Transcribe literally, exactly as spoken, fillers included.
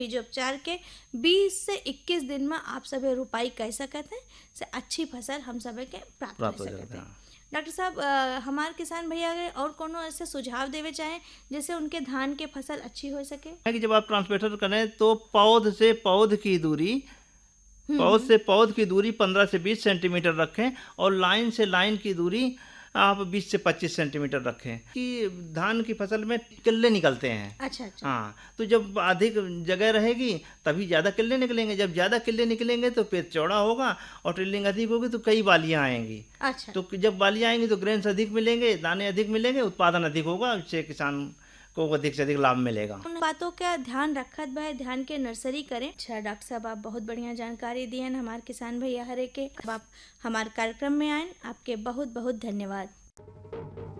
बीज उपचार के बीस से इक्कीस दिन में आप सभी रुपाई कह सकते हैं से अच्छी फसल हम सभी के प्राप्त प्राप्त हो हो सकते जाता हैं। है। डॉक्टर साहब, अ, हमारे किसान भैया अगर और कोनो ऐसे सुझाव देवे चाहें जिससे उनके धान के फसल अच्छी हो सके। है कि जब आप ट्रांसप्लांटर करें तो पौध से पौध की दूरी हम्म पौध हम्म। से पौध की दूरी पंद्रह से बीस सेंटीमीटर रखें और लाइन से लाइन की दूरी आप बीस से पच्चीस सेंटीमीटर रखें कि धान की फसल में किल्ले निकलते हैं। अच्छा अच्छा। हाँ, तो जब अधिक जगह रहेगी तभी ज़्यादा किल्ले निकलेंगे, जब ज़्यादा किल्ले निकलेंगे तो पेड़ चौड़ा होगा और टिल्लिंग अधिक होगी तो कई बालियाँ आएंगी। अच्छा। तो जब बालियाँ आएंगी तो ग्रेन्स अधिक मिलेंगे, दाने अधिक मिलेंगे, उत्पादन अधिक होगा, इससे किसान को अधिक से अधिक लाभ मिलेगा। उन बातों का ध्यान रखत भाई, ध्यान के नर्सरी करें। अच्छा डॉक्टर साहब, आप बहुत बढ़िया जानकारी दी हैं हमारे किसान भैया हरे के। अब आप हमारे कार्यक्रम में आए, आपके बहुत बहुत धन्यवाद।